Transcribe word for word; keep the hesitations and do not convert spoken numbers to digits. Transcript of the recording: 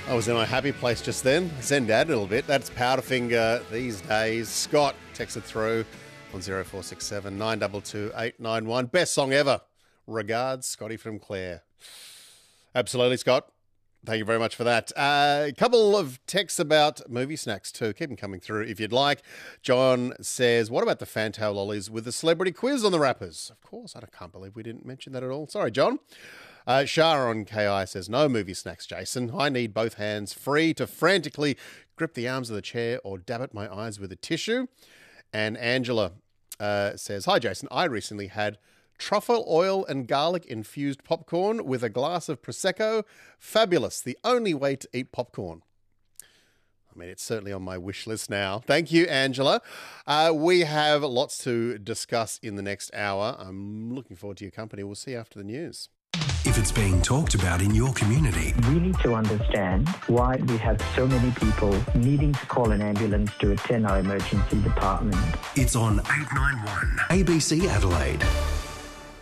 I was in my happy place just then. Zen Dad a little bit. That's Powderfinger these days. Scott texted through on zero four six seven nine two two eight nine one. Best song ever. Regards, Scotty from Clare. Absolutely, Scott. Thank you very much for that. Uh, a couple of texts about movie snacks too. Keep them coming through if you'd like. John says, what about the Fantail lollies with the celebrity quiz on the wrappers? Of course, I can't believe we didn't mention that at all. Sorry, John. Uh, Shah on K I says, no movie snacks, Jason. I need both hands free to frantically grip the arms of the chair or dab at my eyes with a tissue. And Angela uh, says, hi, Jason. I recently had truffle oil and garlic infused popcorn with a glass of Prosecco. Fabulous. The only way to eat popcorn. I mean, it's certainly on my wish list now. Thank you, Angela. Uh, we have lots to discuss in the next hour. I'm looking forward to your company. We'll see you after the news. If it's being talked about in your community, we need to understand why we have so many people needing to call an ambulance to attend our emergency department. It's on eight nine one A B C Adelaide.